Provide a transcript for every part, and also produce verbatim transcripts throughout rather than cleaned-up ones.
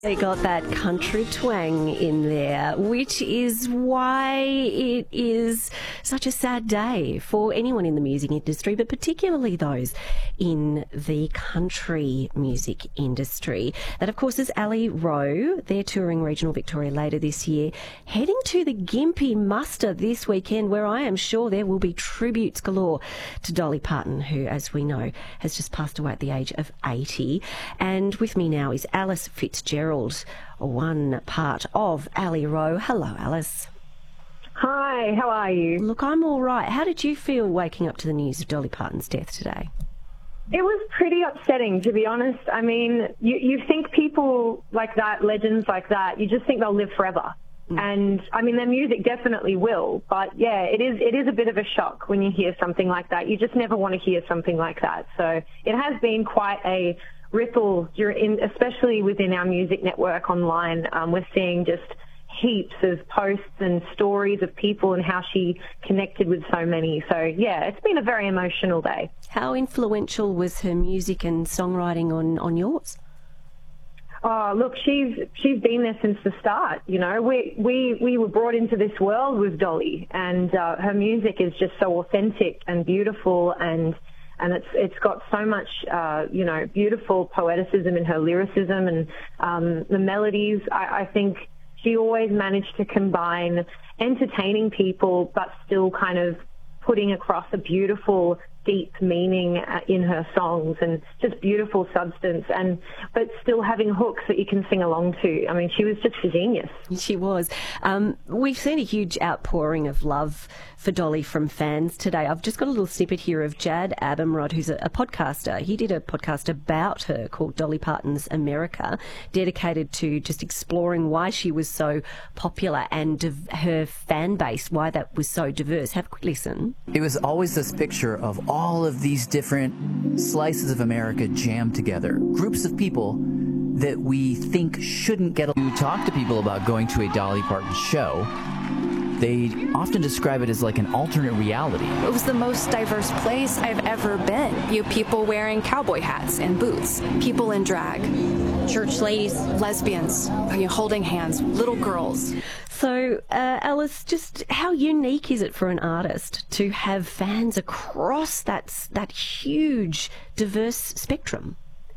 They got that country twang in there, which is why it is such a sad day for anyone in the music industry, but particularly those in the country music industry. That, of course, is Ali Rowe. They're touring regional Victoria later this year, heading to the Gympie Muster this weekend, where I am sure there will be tributes galore to Dolly Parton, who, as we know, has just passed away at the age of eighty. And with me now is Alice Fitzgerald, one part of Ali Rowe. Hello, Alice. Hi, how are you? Look, I'm all right. How did you feel waking up to the news of Dolly Parton's death today? It was pretty upsetting, to be honest. I mean, you, you think people like that, legends like that, you just think they'll live forever. Mm. And, I mean, their music definitely will. But, yeah, it is it is a bit of a shock when you hear something like that. You just never want to hear something like that. So it has been quite a ripple, in, especially within our music network online. Um, we're seeing just heaps of posts and stories of people and how she connected with so many. So, yeah, it's been a very emotional day. How influential was her music and songwriting on, on yours? Oh, look, she's she's been there since the start. You know, we we, we were brought into this world with Dolly, and uh, her music is just so authentic and beautiful, and and it's it's got so much, uh, you know, beautiful poeticism in her lyricism and um, the melodies. I, I think she always managed to combine entertaining people, but still kind of putting across a beautiful, deep meaning in her songs, and just beautiful substance, and but still having hooks that you can sing along to. I mean, she was just a genius. She was. Um, we've seen a huge outpouring of love for Dolly from fans today. I've just got a little snippet here of Jad Abumrad, who's a, a podcaster. He did a podcast about her called Dolly Parton's America, dedicated to just exploring why she was so popular and div- her fan base, why that was so diverse. Have a quick listen. It was always this picture of all of these different slices of America jammed together, groups of people that we think shouldn't get to talk to people about going to a Dolly Parton show. They often describe it as like an alternate reality. It was the most diverse place I've ever been. You people wearing cowboy hats and boots, people in drag, church ladies, lesbians, you know, holding hands, little girls. So, uh, Alice, just how unique is it for an artist to have fans across that that huge, diverse spectrum?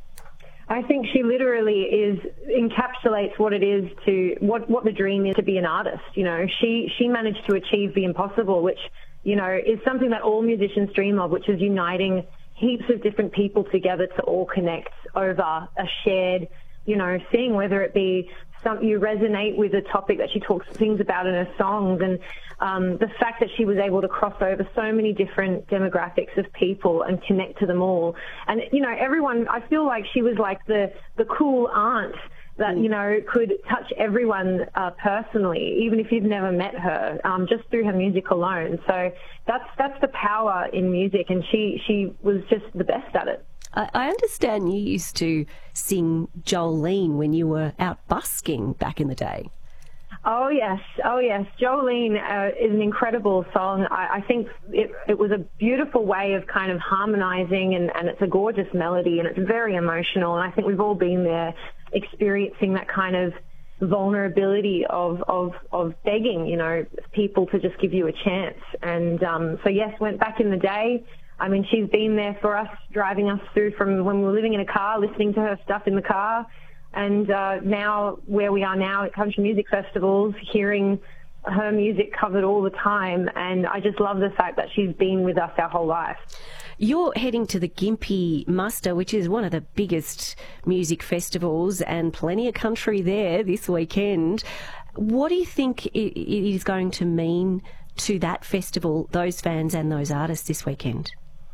I think she literally is encapsulates what it is to what what the dream is to be an artist. You know, she she managed to achieve the impossible, which, you know, is something that all musicians dream of, which is uniting heaps of different people together to all connect over a shared, you know, thing, whether it be some, you resonate with a topic that she talks things about in her songs, and um, the fact that she was able to cross over so many different demographics of people and connect to them all. And, you know, everyone, I feel like she was like the, the cool aunt that, you know, could touch everyone uh, personally, even if you've never met her, um, just through her music alone. So that's that's the power in music, and she, she was just the best at it. I understand you used to sing Jolene when you were out busking back in the day. Oh, yes. Oh, yes. Jolene uh, is an incredible song. I, I think it, it was a beautiful way of kind of harmonizing, and, and it's a gorgeous melody, and it's very emotional. And I think we've all been there experiencing that kind of vulnerability of, of, of begging, you know, people to just give you a chance. And um, so, yes, went back in the day. I mean, she's been there for us, driving us through from when we were living in a car, listening to her stuff in the car, and uh, now where we are now at country music festivals, hearing her music covered all the time. And I just love the fact that she's been with us our whole life. You're heading to the Gympie Muster, which is one of the biggest music festivals, and plenty of country there this weekend. What do you think it is going to mean to that festival, those fans and those artists this weekend?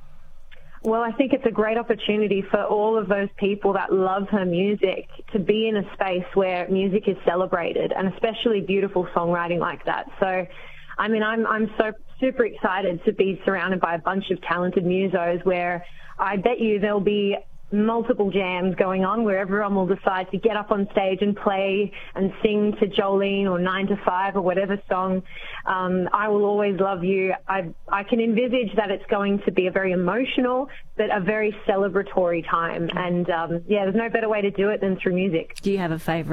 Well, I think it's a great opportunity for all of those people that love her music to be in a space where music is celebrated, and especially beautiful songwriting like that. So, I mean, I'm I'm so super excited to be surrounded by a bunch of talented musos, where I bet you there'll be multiple jams going on where everyone will decide to get up on stage and play and sing to Jolene or Nine to Five or whatever song. Um, I Will Always Love You. I, I can envisage that it's going to be a very emotional but a very celebratory time. And, um, yeah, there's no better way to do it than through music. Do you have a favourite?